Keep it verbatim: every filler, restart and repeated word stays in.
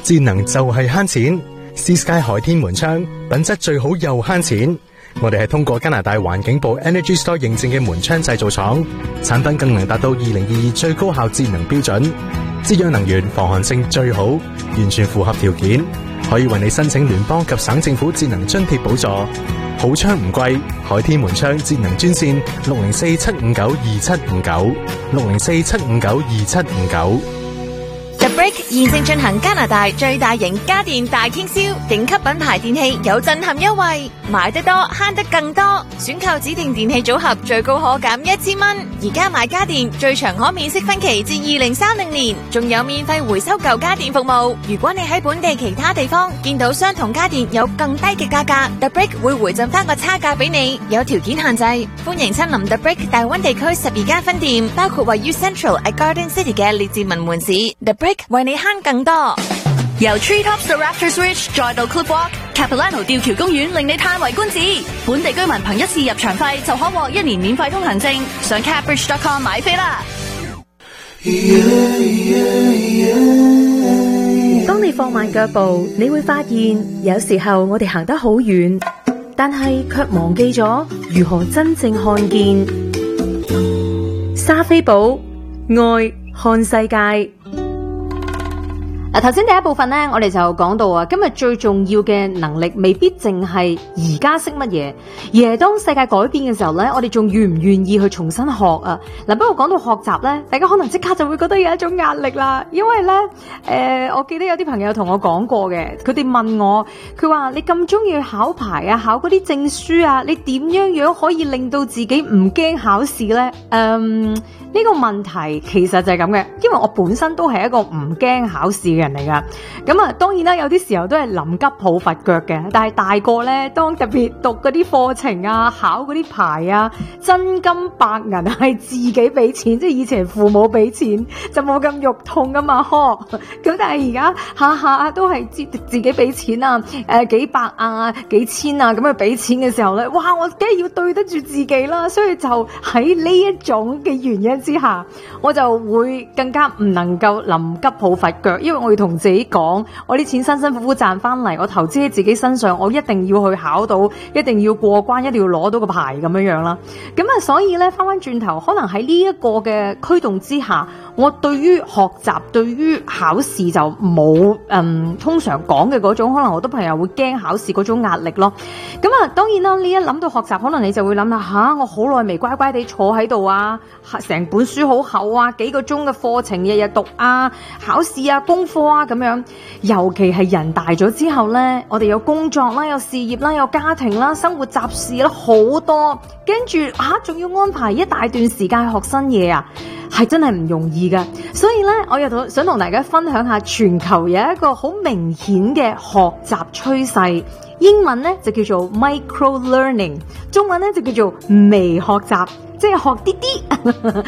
節能就係慳錢。Sea Sky 海天門窗品質最好又慳錢。我哋係通過加拿大環境部 Energy Store 認證嘅門窗製造廠，產品更能達到二零二二最高效節能標準，節約能源、防寒性最好，完全符合條件，可以為你申請聯邦及省政府節能津貼補助。好窗唔貴，海天門窗節能專線六零四七五九二七五九，六零四七五九二七五九。 The Brick 現正進行加拿大最大型家電大傾銷，頂級品牌電器有震撼優惠，買得多慳得更多，選購指定電器組合最高可減一千蚊。而家買家電最長可免息分期至二零三零年，仲有免費回收舊家電服務。如果你喺本地其他地方見到相同家電有更低嘅價格， The Brick 會回贈翻個差價俾你，有條件限制。歡迎親臨 The Brick 大灣地區十二間分店，包括位於 Central at Garden City 嘅列治文門市。The Brick為你慳更多。 由 Treetops 到 Raptors Ridge 再到 Clipwalk、Capilano 吊橋公園，令你嘆為觀止。本地居民憑一次入場費就可獲一年免費通行證，上 capbridge dot com 買飛啦。 當你放慢腳步，你會發現有時候我哋行得好遠，但係卻忘記咗如何真正看見。莎菲寶愛看世界。 嗱，頭先第一部分咧，我哋就講到啊，今日最重要嘅能力未必淨係而家識乜嘢，而係當世界改變嘅時候咧，我哋仲願唔願意去重新學啊？嗱，不過講到學習咧，大家可能即刻就會覺得有一種壓力啦，因為咧，誒、呃，我記得有啲朋友同我講過嘅，佢哋問我，佢話你咁中意去考牌啊，考嗰啲證書啊，你點樣樣可以令到自己唔驚考試咧？嗯，呢、這個問題其實就係咁嘅，因為我本身都係一個唔驚考試嘅人嚟噶。咁啊，當然啦，有啲時候都係臨急抱佛腳嘅。但係大個咧，當特別讀嗰啲課程啊，考嗰啲牌啊，真金白銀係自己俾錢，即係以前父母俾錢就冇咁肉痛噶嘛，呵。咁但係而家下下都係自自己俾錢啊，誒、呃、幾百啊，幾千啊咁去俾錢嘅時候咧，哇！我梗係要對得住自己啦，所以就喺呢一種嘅原因之下，我就會更加唔能夠臨急抱佛腳，因為我要同自己講，我啲錢辛辛苦苦賺翻嚟，我投資喺自己身上，我一定要去考到，一定要過關，一定要攞到個牌咁樣樣啦。咁啊，所以咧翻翻轉頭，可能喺呢一個嘅驅動之下，我對於學習、對於考試就冇嗯通常講嘅嗰種，可能好多朋友會驚考試嗰種壓力咯。咁啊，當然啦，呢一諗到學習，可能你就會諗下吓，我好耐未乖乖地坐喺度啊，成本書好厚啊，幾個鐘嘅課程日日讀啊，考試啊，功課啊咁樣。尤其係人大咗之後呢，我哋有工作啦，有事業啦，有家庭啦，生活雜事啦好多，跟住吓仲要安排一大段時間學新嘢啊，係真係唔容易噶。所以呢，我又想同大家分享下全球有一個好明顯嘅學習趨勢，英文呢就叫做 micro learning， 中文呢就叫做微學習，即係學啲啲。